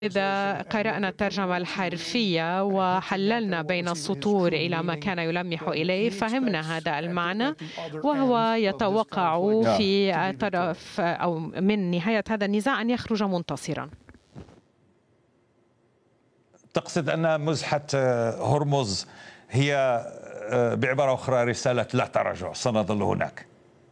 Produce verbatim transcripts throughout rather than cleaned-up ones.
إذا قرأنا الترجمة الحرفية وحللنا بين السطور إلى ما كان يلمح إليه فهمنا هذا المعنى، وهو يتوقع في طرف أو من نهاية هذا النزاع أن يخرج منتصرا. تقصد أن مزحة هرمز هي بعبارة أخرى رسالة لا تراجع، سنظل هناك؟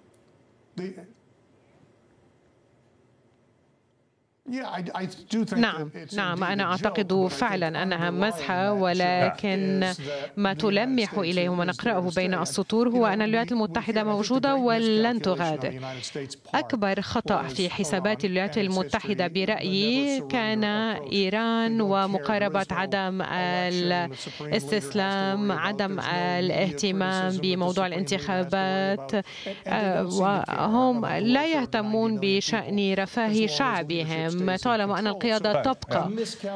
نعم نعم أنا أعتقد فعلا أنها مزحة، ولكن ما تلمح إليه وما نقرأه بين السطور هو أن الولايات المتحدة موجودة ولن تغادر. أكبر خطأ في حسابات الولايات المتحدة برأيي كان إيران ومقاربة عدم الاستسلام، عدم الاهتمام بموضوع الانتخابات، وهم لا يهتمون بشأن رفاه شعبهم طالما أن القيادة تبقى.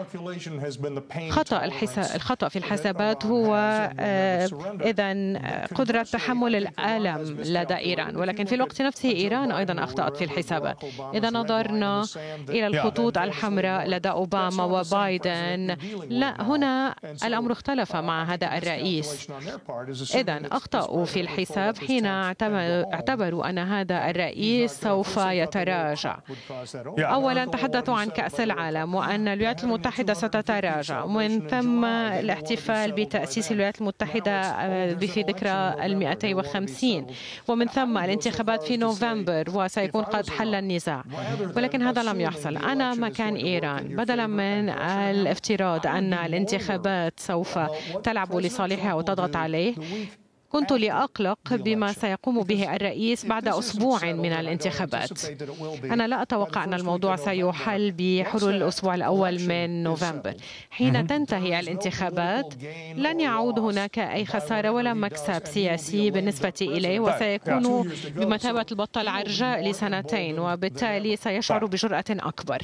خطأ الخطأ في الحسابات هو إذن قدرة تحمل الألم لدى إيران، ولكن في الوقت نفسه إيران أيضا أخطأت في الحسابات. إذا نظرنا إلى الخطوط الحمراء لدى أوباما وبايدن، لا، هنا الأمر اختلف مع هذا الرئيس. إذن أخطأوا في الحساب حين اعتبروا أن هذا الرئيس سوف يتراجع. أولا تحدثوا عن كأس العالم وأن الولايات المتحدة ستتراجع، ومن ثم الاحتفال بتأسيس الولايات المتحدة في ذكرى المئتين وخمسين، ومن ثم الانتخابات في نوفمبر وسيكون قد حل النزاع. ولكن هذا لم يحصل. أنا مكان إيران، بدلا من الافتراض أن الانتخابات سوف تلعب لصالحها وتضغط عليه، كنت لأقلق بما سيقوم به الرئيس بعد أسبوع من الانتخابات. أنا لا أتوقع أن الموضوع سيحل بحلول الأسبوع الأول من نوفمبر. حين تنتهي الانتخابات لن يعود هناك أي خسارة ولا مكسب سياسي بالنسبة إليه، وسيكون بمثابة البطة العرجاء لسنتين، وبالتالي سيشعر بجرأة أكبر.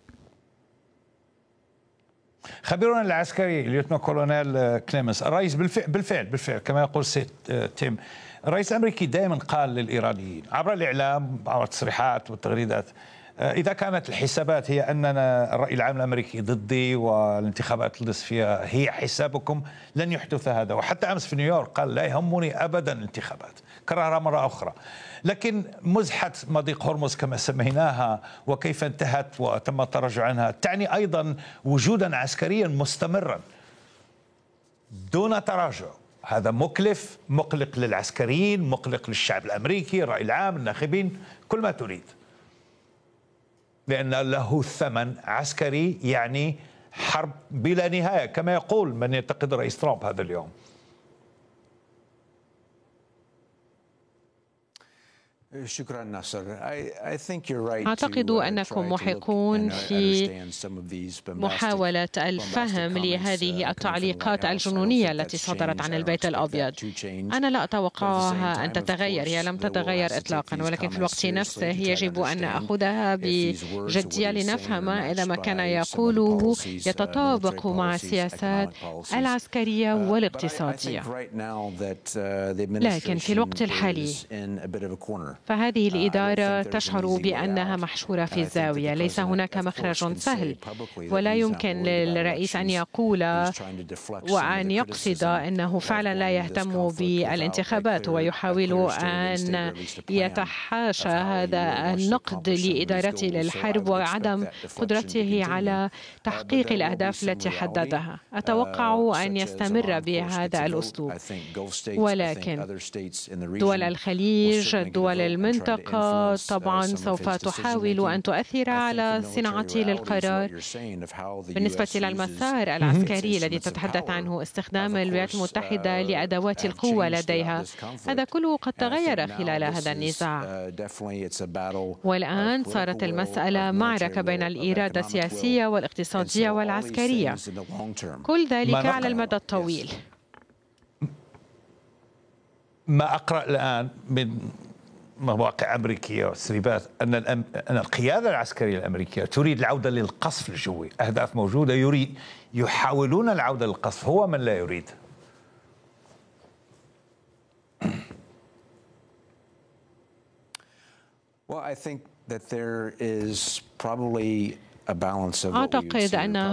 خبيرنا العسكري ليوتنو كولونيل كليمنس، الرئيس بالفعل بالفعل بالفعل كما يقول سيد تيم، الرئيس الامريكي دائما قال للايرانيين عبر الاعلام عبر التصريحات والتغريدات، اذا كانت الحسابات هي اننا الراي العام الامريكي ضدي والانتخابات النصفيه هي حسابكم لن يحدث هذا. وحتى امس في نيويورك قال لا يهمني ابدا الانتخابات، كررها مره اخرى. لكن مزحة مضيق هرمز كما سميناها وكيف انتهت وتم التراجع عنها تعني أيضا وجودا عسكريا مستمرا دون تراجع. هذا مكلف، مقلق للعسكريين، مقلق للشعب الأمريكي، الرأي العام، الناخبين، كل ما تريد، لأن له ثمن عسكري، يعني حرب بلا نهاية كما يقول من ينتقد رئيس ترامب هذا اليوم. شكرا ناصر. أعتقد أنكم محقون في محاولة الفهم لهذه التعليقات الجنونية التي صدرت عن البيت الأبيض. أنا لا أتوقعها أن تتغير، هي لم تتغير إطلاقا، ولكن في الوقت نفسه يجب أن نأخذها بجدية لنفهم إذا ما كان يقوله يتطابق مع السياسات العسكرية والاقتصادية. لكن في الوقت الحالي فهذه الإدارة تشعر بأنها محشورة في الزاوية، ليس هناك مخرج سهل، ولا يمكن للرئيس أن يقول وأن يقصد أنه فعلا لا يهتم بالانتخابات، ويحاول أن يتحاشى هذا النقد لإدارته للحرب وعدم قدرته على تحقيق الأهداف التي حددها. أتوقع أن يستمر بهذا الأسلوب، ولكن دول الخليج، دول المنطقة طبعا سوف تحاول أن تؤثر على صناعة للقرار. بالنسبة للمسار العسكري الذي تتحدث عنه، استخدام الولايات المتحدة لأدوات القوة لديها، هذا كله قد تغير خلال هذا النزاع، والآن صارت المسألة معركة بين الإرادة السياسية والاقتصادية والعسكرية، كل ذلك على المدى الطويل. ما أقرأ الآن من مواقع أمريكية وتسريبات أن أن القيادة العسكرية الأمريكية تريد العودة للقصف الجوي، أهداف موجودة، يريد يحاولون العودة للقصف، هو من لا يريد. أعتقد أن